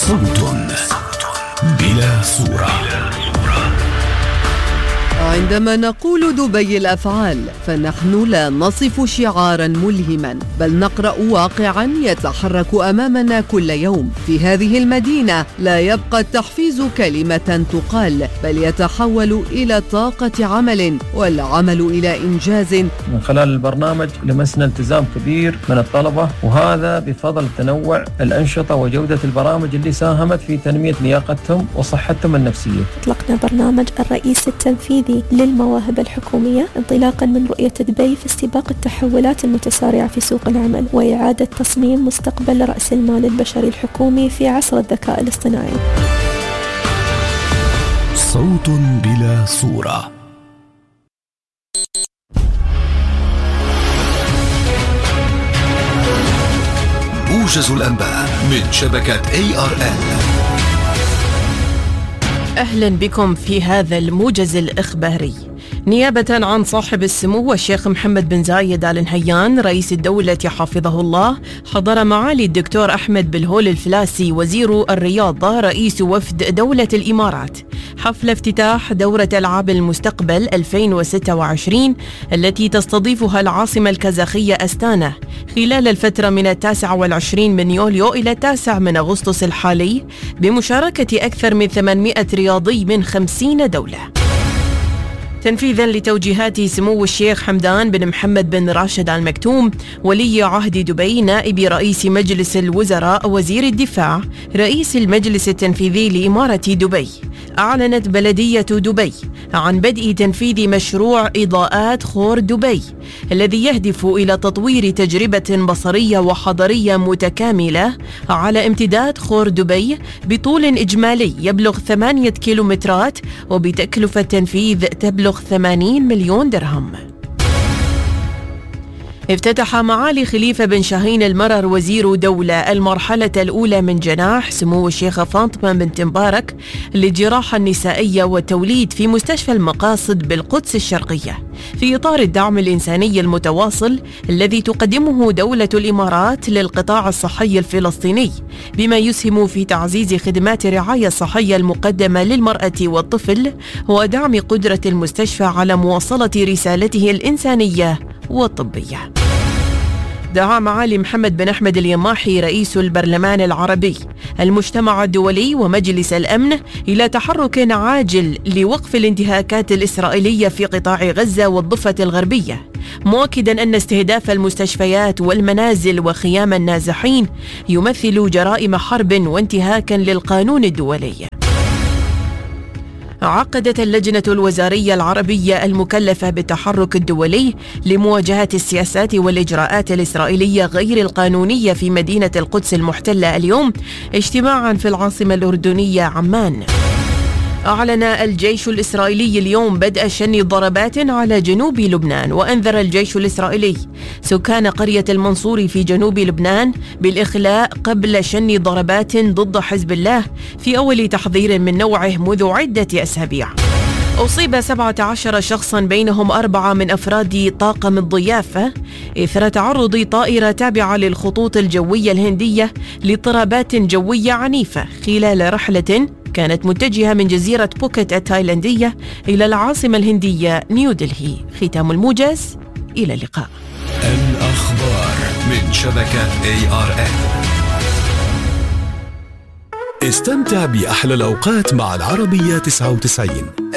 صوت بلا صورة. عندما نقول دبي الأفعال فنحن لا نصف شعاراً ملهماً، بل نقرأ واقعاً يتحرك أمامنا كل يوم. في هذه المدينة لا يبقى التحفيز كلمة تقال، بل يتحول إلى طاقة عمل، والعمل إلى إنجاز. من خلال البرنامج لمسنا التزام كبير من الطلبة، وهذا بفضل تنوع الأنشطة وجودة البرامج اللي ساهمت في تنمية لياقتهم وصحتهم النفسية. أطلقنا برنامج الرئيس التنفيذي للمواهب الحكومية انطلاقا من رؤية دبي في استباق التحولات المتسارعة في سوق العمل وإعادة تصميم مستقبل رأس المال البشري الحكومي في عصر الذكاء الاصطناعي. صوت بلا صورة. موجز الأنباء من شبكة ARN. أهلا بكم في هذا الموجز الإخباري. نيابة عن صاحب السمو الشيخ محمد بن زايد آل نهيان رئيس الدولة حفظه الله، حضر معالي الدكتور أحمد بالهول الفلاسي وزير الرياضة رئيس وفد دولة الإمارات حفل افتتاح دورة ألعاب المستقبل 2026 التي تستضيفها العاصمة الكازاخية أستانا خلال الفترة من 29 من يوليو إلى 9 من أغسطس الحالي، بمشاركة أكثر من 800 رياضي من 50 دولة. تنفيذا لتوجيهات سمو الشيخ حمدان بن محمد بن راشد آل مكتوم ولي عهد دبي نائب رئيس مجلس الوزراء وزير الدفاع رئيس المجلس التنفيذي لإمارة دبي، أعلنت بلدية دبي عن بدء تنفيذ مشروع إضاءات خور دبي الذي يهدف إلى تطوير تجربة بصرية وحضرية متكاملة على امتداد خور دبي بطول إجمالي يبلغ 8 كيلومترات وبتكلفة تنفيذ تبلغ 80 مليون درهم. افتتح معالي خليفة بن شاهين المرر وزير دولة المرحلة الأولى من جناح سمو الشيخة فاطمة بنت مبارك للجراحة النسائية والتوليد في مستشفى المقاصد بالقدس الشرقية، في إطار الدعم الإنساني المتواصل الذي تقدمه دولة الإمارات للقطاع الصحي الفلسطيني، بما يسهم في تعزيز خدمات الرعاية الصحية المقدمة للمرأة والطفل ودعم قدرة المستشفى على مواصلة رسالته الإنسانية والطبية. دعا معالي محمد بن أحمد اليماحي رئيس البرلمان العربي المجتمع الدولي ومجلس الأمن إلى تحرك عاجل لوقف الانتهاكات الإسرائيلية في قطاع غزة والضفة الغربية، مؤكدا أن استهداف المستشفيات والمنازل وخيام النازحين يمثل جرائم حرب وانتهاكا للقانون الدولي. عقدت اللجنة الوزارية العربية المكلفة بالتحرك الدولي لمواجهة السياسات والإجراءات الإسرائيلية غير القانونية في مدينة القدس المحتلة اليوم اجتماعا في العاصمة الأردنية عمان. أعلن الجيش الإسرائيلي اليوم بدء شن ضربات على جنوب لبنان، وأنذر الجيش الإسرائيلي سكان قرية المنصور في جنوب لبنان بالإخلاء قبل شن ضربات ضد حزب الله في أول تحذير من نوعه منذ عدة أسابيع. أصيب 17 شخصا بينهم 4 من أفراد طاقم الضيافة إثر تعرض طائرة تابعة للخطوط الجوية الهندية لاضطرابات جوية عنيفة خلال رحلة كانت متجهة من جزيرة بوكيت التايلاندية إلى العاصمة الهندية نيودلهي. ختام الموجز، إلى اللقاء. الأخبار من شبكة ARN. استمتع بأحلى الأوقات مع العربية 99.